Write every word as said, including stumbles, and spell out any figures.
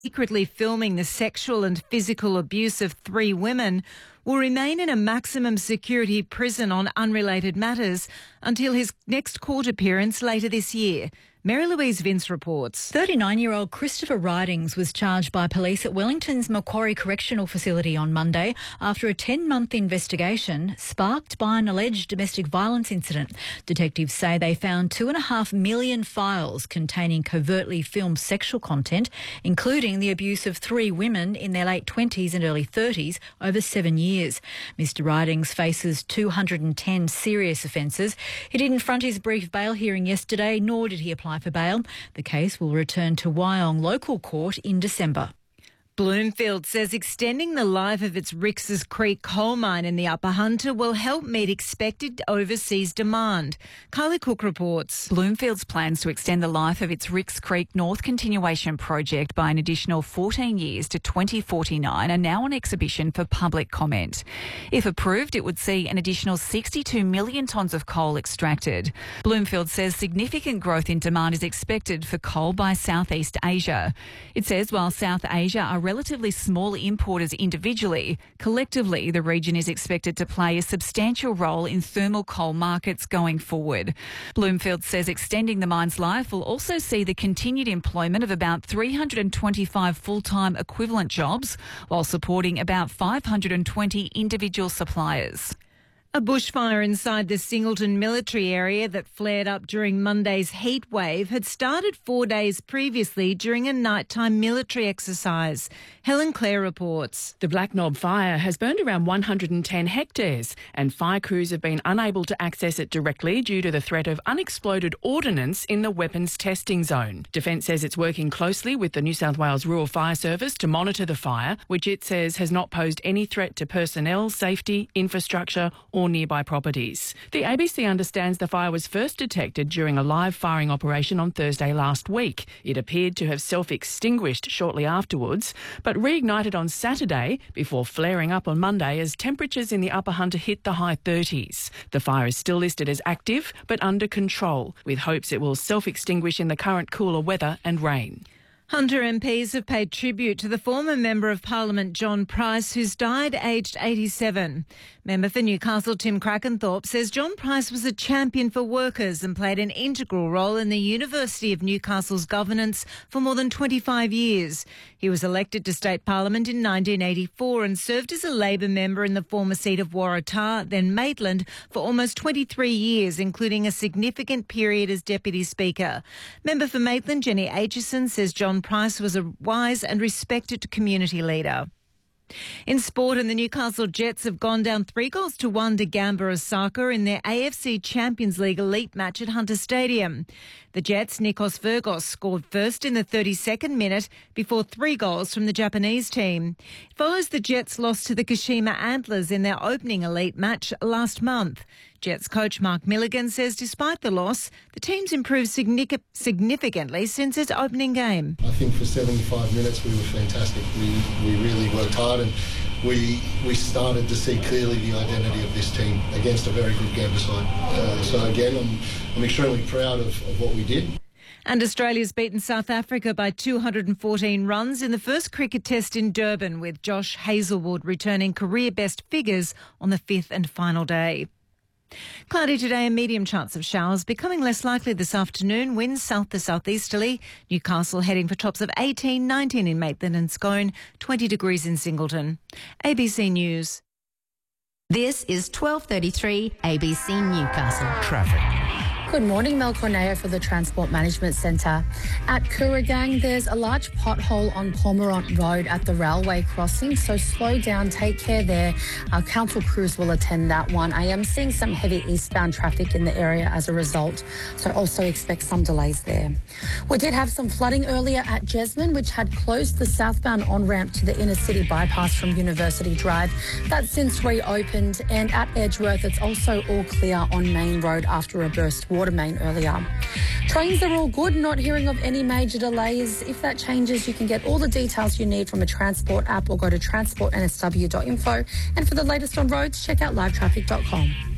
secretly filming the sexual and physical abuse of three women will remain in a maximum security prison on unrelated matters until his next court appearance later this year. Mary Louise Vince reports. thirty-nine-year-old Christopher Ridings was charged by police at Wellington's Macquarie Correctional Facility on Monday after a ten-month investigation sparked by an alleged domestic violence incident. Detectives say they found two and a half million files containing covertly filmed sexual content, including the abuse of three women in their late twenties and early thirties over seven years. Mister Ridings faces two hundred ten serious offences. He didn't front his brief bail hearing yesterday, nor did he apply for bail. The case will return to Wyong Local Court in December. Bloomfield says extending the life of its Rix's Creek coal mine in the Upper Hunter will help meet expected overseas demand. Kylie Cook reports. Bloomfield's plans to extend the life of its Rix Creek North Continuation project by an additional fourteen years to twenty forty-nine are now on exhibition for public comment. If approved, it would see an additional sixty-two million tonnes of coal extracted. Bloomfield says significant growth in demand is expected for coal by Southeast Asia. It says while South Asia are relatively small importers individually, collectively the region is expected to play a substantial role in thermal coal markets going forward. Bloomfield says extending the mine's life will also see the continued employment of about three hundred twenty-five full-time equivalent jobs, while supporting about five hundred twenty individual suppliers. A bushfire inside the Singleton military area that flared up during Monday's heat wave had started four days previously during a nighttime military exercise. Helen Clare reports. The Black Knob fire has burned around one hundred ten hectares and fire crews have been unable to access it directly due to the threat of unexploded ordnance in the weapons testing zone. Defence says it's working closely with the New South Wales Rural Fire Service to monitor the fire, which it says has not posed any threat to personnel, safety, infrastructure or or nearby properties. The A B C understands the fire was first detected during a live firing operation on Thursday last week. It appeared to have self-extinguished shortly afterwards, but reignited on Saturday before flaring up on Monday as temperatures in the Upper Hunter hit the high thirties. The fire is still listed as active but under control, with hopes it will self-extinguish in the current cooler weather and rain. Hunter M Ps have paid tribute to the former Member of Parliament John Price, who's died aged eighty-seven. Member for Newcastle Tim Krakenthorpe says John Price was a champion for workers and played an integral role in the University of Newcastle's governance for more than twenty-five years. He was elected to State Parliament in nineteen eighty-four and served as a Labor member in the former seat of Waratah, then Maitland, for almost twenty-three years, including a significant period as Deputy Speaker. Member for Maitland Jenny Aitchison says John Price was a wise and respected community leader. In sport, and the Newcastle Jets have gone down three goals to one to Gamba Osaka in their A F C Champions League elite match at Hunter Stadium. The Jets' Nikos Virgos scored first in the thirty-second minute before three goals from the Japanese team. It follows the Jets' loss to the Kashima Antlers in their opening elite match last month. Jets coach Mark Milligan says despite the loss, the team's improved signific- significantly since its opening game. I think for seventy-five minutes we were fantastic. We we really worked hard and we we started to see clearly the identity of this team against a very good Gamba side. Uh, so again, I'm, I'm extremely proud of, of what we did. And Australia's beaten South Africa by two hundred fourteen runs in the first cricket test in Durban, with Josh Hazlewood returning career best figures on the fifth and final day. Cloudy today and medium chance of showers, becoming less likely this afternoon. Winds south to southeasterly. Newcastle heading for tops of eighteen, nineteen in Maitland and Scone, twenty degrees in Singleton. A B C News. This is twelve thirty-three A B C Newcastle. Traffic. Good morning, Mel Corneo for the Transport Management Centre. At Kooragang, there's a large pothole on Cormorant Road at the railway crossing, so slow down, take care there. Our council crews will attend that one. I am seeing some heavy eastbound traffic in the area as a result, so also expect some delays there. We did have some flooding earlier at Jesmond, which had closed the southbound on-ramp to the inner city bypass from University Drive. That's since reopened, and at Edgeworth, it's also all clear on Main Road after a burst water main earlier. Trains are all good, not hearing of any major delays. If that changes, you can get all the details you need from a Transport app or go to transport n s w dot info. And for the latest on roads, check out live traffic dot com.